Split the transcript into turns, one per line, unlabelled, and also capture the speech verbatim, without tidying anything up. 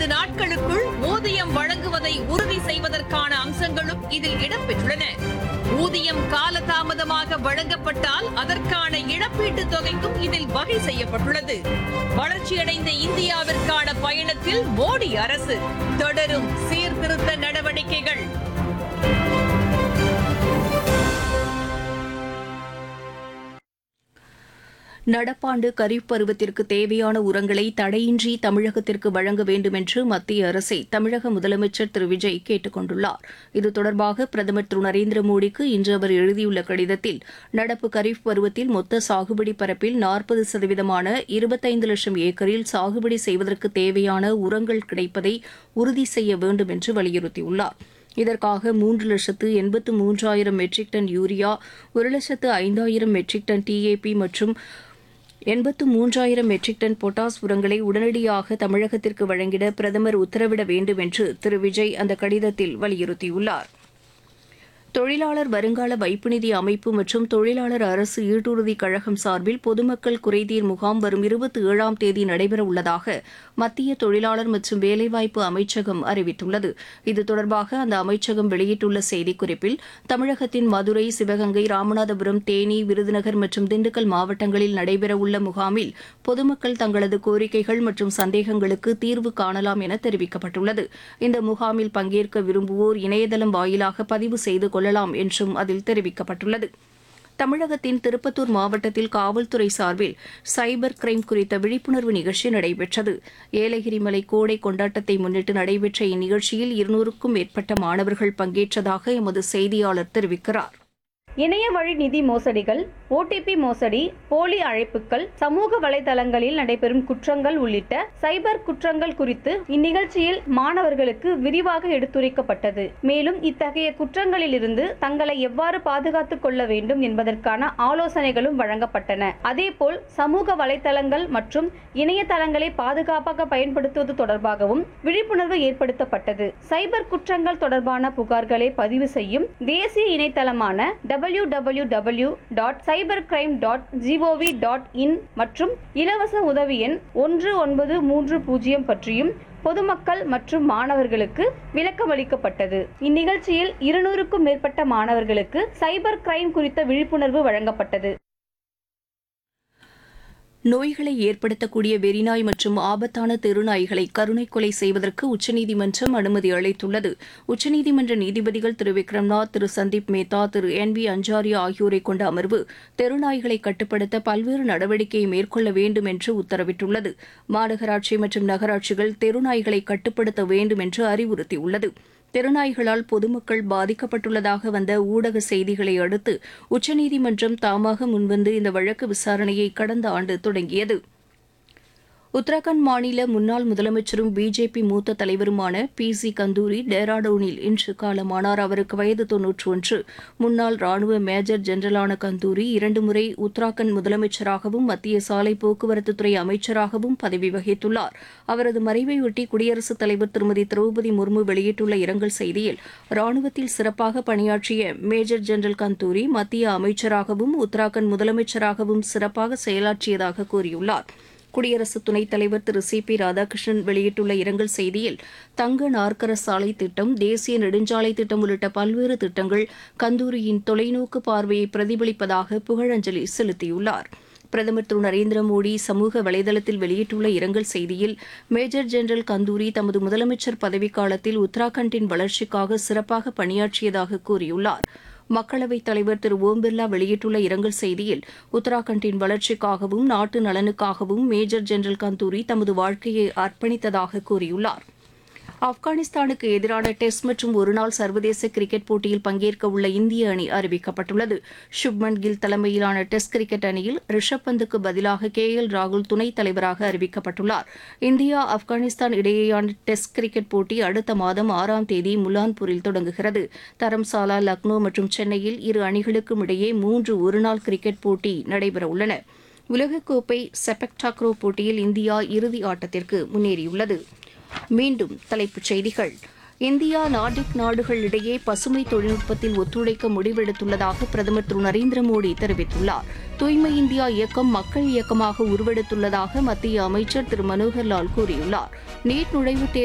நாட்களுக்குள் ஊதியம் வழங்குவதை உறுதி செய்வதற்கான அம்சங்களும் இதில் இடம்பெற்றுள்ளன. ஊதியம் காலதாமதமாக வழங்கப்பட்டால் அதற்கான இழப்பீட்டுத் தொகைக்கும் இதில் வகை செய்யப்பட்டுள்ளது. வளர்ச்சியடைந்த இந்தியாவிற்கான பயணத்தில் மோடி அரசு தொடரும் சீர்திருத்த நடவடிக்கைகள்.
நடப்பாண்டு கரீப் பருவத்திற்கு தேவையான உரங்களை தடையின்றி தமிழகத்திற்கு வழங்க வேண்டும் என்று மத்திய அரசை தமிழக முதலமைச்சர் திரு விஜய் கேட்டுக் கொண்டுள்ளார். இது தொடர்பாக பிரதமர் திரு நரேந்திர மோடிக்கு இன்று அவர் எழுதியுள்ள கடிதத்தில், நடப்பு கரீப் பருவத்தில் மொத்த சாகுபடி பரப்பில் நாற்பது சதவீதமான இருபத்தைந்து லட்சம் ஏக்கரில் சாகுபடி செய்வதற்கு தேவையான உரங்கள் கிடைப்பதை உறுதி செய்ய வேண்டும் என்று வலியுறுத்தியுள்ளார். இதற்காக மூன்று லட்சத்து எண்பத்து மூன்றாயிரம் மெட்ரிக் டன் யூரியா, ஒரு லட்சத்து ஐந்தாயிரம் மெட்ரிக் டன் டிஏபி மற்றும் எண்பத்து மூன்றாயிரம் மெட்ரிக் டன் பொட்டாஸ் உரங்களை உடனடியாக தமிழகத்திற்கு வழங்கிட பிரதமர் உத்தரவிட வேண்டும் என்று திரு விஜய் அந்த கடிதத்தில் வலியுறுத்தியுள்ளார். தொழிலாளர் வருங்கால வைப்பு நிதி அமைப்பு மற்றும் தொழிலாளர் அரசு ஈட்டுறுதி கழகம் சார்பில் பொதுமக்கள் குறைதீர் முகாம் வரும் இருபத்தி ஏழாம் தேதி நடைபெறவுள்ளதாக மத்திய தொழிலாளர் மற்றும் வேலைவாய்ப்பு அமைச்சகம் அறிவித்துள்ளது. இது தொடர்பாக அந்த அமைச்சகம் வெளியிட்டுள்ள செய்திக்குறிப்பில், தமிழகத்தின் மதுரை, சிவகங்கை, ராமநாதபுரம், தேனி, விருதுநகர் மற்றும் திண்டுக்கல் மாவட்டங்களில் நடைபெறவுள்ள முகாமில் பொதுமக்கள் தங்களது கோரிக்கைகள் மற்றும் சந்தேகங்களுக்கு தீர்வு காணலாம் என தெரிவிக்கப்பட்டுள்ளது. இந்த முகாமில் பங்கேற்க விரும்புவோர் இணையதளம் வாயிலாக பதிவு செய்து கொள்ளலாம் என்றும் அதில் தெரிவிக்கப்பட்டுள்ளது. தமிழகத்தின் திருப்பத்தூர் மாவட்டத்தில் காவல்துறை சார்பில் சைபர் கிரைம் குறித்த விழிப்புணர்வு நிகழ்ச்சி நடைபெற்றது. ஏலகிரி மலை கோடை கொண்டாட்டத்தை முன்னிட்டு நடைபெற்ற இந்நிகழ்ச்சியில் இருநூறுக்கும் மேற்பட்ட மாணவர்கள் பங்கேற்றதாக எமது செய்தியாளர் தெரிவிக்கிறார்.
இணைய வழி நிதி மோசடிகள், ஓடிபி மோசடி, போலி அழைப்புகள், சமூக வலைதளங்களில் நடைபெறும் குற்றங்கள் உள்ளிட்ட சைபர் குற்றங்கள் குறித்து இந்நிகழ்ச்சியில் மாணவர்களுக்கு விரிவாக எடுத்துரைக்கப்பட்டது. மேலும் இத்தகைய குற்றங்களில் இருந்து தங்களை எவ்வாறு பாதுகாத்துக் கொள்ள வேண்டும் என்பதற்கான ஆலோசனைகளும் வழங்கப்பட்டன. அதேபோல் சமூக வலைதளங்கள் மற்றும் இணையதளங்களை பாதுகாப்பாக பயன்படுத்துவது தொடர்பாகவும் விழிப்புணர்வு ஏற்படுத்தப்பட்டது. சைபர் குற்றங்கள் தொடர்பான புகார்களை பதிவு செய்யும் தேசிய இணையதளமான W W W dot cyber crime dot gov dot in மற்றும் இலவச உதவி எண் ஒன்று ஒன்பது மூன்று பூஜ்ஜியம் பற்றியும் பொதுமக்கள் மற்றும் மாணவர்களுக்கு விளக்கமளிக்கப்பட்டது. இந்நிகழ்ச்சியில் இருநூறுக்கும் மேற்பட்ட மாணவர்களுக்கு சைபர் கிரைம் குறித்த விழிப்புணர்வு வழங்கப்பட்டது.
நோய்களை ஏற்படுத்தக்கூடிய வெறிநாய் மற்றும் ஆபத்தான தெருநாய்களை கருணை கொலை செய்வதற்கு உச்சநீதிமன்றம் அனுமதி அளித்துள்ளது. உச்சநீதிமன்ற நீதிபதிகள் திரு விக்ரம்நாத், திரு சந்தீப் மேத்தா, திரு என் வி அஞ்சாரியா ஆகியோரை கொண்ட அமர்வு தெருநாய்களை கட்டுப்படுத்த பல்வேறு நடவடிக்கையை மேற்கொள்ள வேண்டும் என்று உத்தரவிட்டுள்ளது. மாநகராட்சி மற்றும் நகராட்சிகள் தெருநாய்களை கட்டுப்படுத்த வேண்டும் என்று அறிவுறுத்தியுள்ளது. தெருநாய்களால் பொதுமக்கள் பாதிக்கப்பட்டுள்ளதாக வந்த ஊடக செய்திகளை அடுத்து உச்சநீதிமன்றம் தாமாக முன்வந்து இந்த வழக்கு விசாரணையை கடந்த ஆண்டு தொடங்கியது. உத்தரகாண்ட் மாநில முன்னாள் முதலமைச்சரும் பிஜேபி மூத்த தலைவருமான பி சி கந்தூரி டேராடூனில் இன்று காலமானார். அவருக்கு வயது தொன்னூற்று ஒன்று. முன்னாள் ராணுவ மேஜர் ஜெனரலான கந்தூரி இரண்டு முறை உத்தராகண்ட் முதலமைச்சராகவும் மத்திய சாலை போக்குவரத்துத்துறை அமைச்சராகவும் பதவி வகித்துள்ளார். அவரது மறைவையொட்டி குடியரசுத் தலைவர் திருமதி திரௌபதி முர்மு வெளியிட்டுள்ள இரங்கல் செய்தியில், ராணுவத்தில் சிறப்பாக பணியாற்றிய மேஜர் ஜெனரல் கந்தூரி மத்திய அமைச்சராகவும் உத்தராகண்ட் முதலமைச்சராகவும் சிறப்பாக செயலாற்றியதாக கூறியுள்ளார். குடியரசு துணைத் தலைவர் திரு சி பி ராதாகிருஷ்ணன் வெளியிட்டுள்ள இரங்கல் செய்தியில், தங்க நாற்கர சாலை திட்டம், தேசிய நெடுஞ்சாலை திட்டம் உள்ளிட்ட பல்வேறு திட்டங்கள் கந்தூரியின் தொலைநோக்கு பார்வையை பிரதிபலிப்பதாக புகழஞ்சலி செலுத்தியுள்ளார். பிரதமர் திரு நரேந்திர மோடி சமூக வலைதளத்தில் வெளியிட்டுள்ள இரங்கல் செய்தியில், மேஜர் ஜெனரல் கந்தூரி தமது முதலமைச்சர் பதவிக்காலத்தில் உத்தராகண்டின் வளர்ச்சிக்காக சிறப்பாக பணியாற்றியதாக கூறியுள்ளார். மக்களவைத் தலைவர் திரு ஓம் பிர்லா வெளியிட்டுள்ள இரங்கல் செய்தியில், உத்தராகண்டின் வளர்ச்சிக்காகவும் நாட்டு நலனுக்காகவும் மேஜர் ஜெனரல் கந்தூரி தமது வாழ்க்கையை அர்ப்பணித்ததாக கூறியுள்ளார். ஆப்கானிஸ்தானுக்கு எதிரான டெஸ்ட் மற்றும் ஒருநாள் சர்வதேச கிரிக்கெட் போட்டியில் பங்கேற்க உள்ள இந்திய அணி அறிவிக்கப்பட்டுள்ளது. சுப்மன் கில் தலைமையிலான டெஸ்ட் கிரிக்கெட் அணியில் ரிஷப் பந்துக்கு பதிலாக கே எல் ராகுல் துணைத் தலைவராக அறிவிக்கப்பட்டுள்ளார். இந்தியா ஆப்கானிஸ்தான் இடையேயான டெஸ்ட் கிரிக்கெட் போட்டி அடுத்த மாதம் ஆறாம் தேதி முலான்பூரில் தொடங்குகிறது. தரம்சாலா, லக்னோ மற்றும் சென்னையில் இரு அணிகளுக்கும் இடையே மூன்று ஒருநாள் கிரிக்கெட் போட்டி நடைபெறவுள்ளன. உலகக்கோப்பை செபக் டாக்ரோ போட்டியில் இந்தியா இறுதி ஆட்டத்திற்கு முன்னேறியுள்ளது. மீண்டும் தலைப்புச் செய்திகள். இந்தியா நார்டிக் நாடுகள் இடையே பசுமை தொழில்நுட்பத்தில் ஒத்துழைக்க முடிவெடுத்துள்ளதாக பிரதமர் திரு நரேந்திர மோடி தெரிவித்துள்ளார். தூய்மை இந்தியா இயக்கம் மக்கள் இயக்கமாக உருவெடுத்துள்ளதாக மத்திய அமைச்சர் திரு மனோகர் லால் கூறியுள்ளார். நீட் நுழைவுத் தேர்வு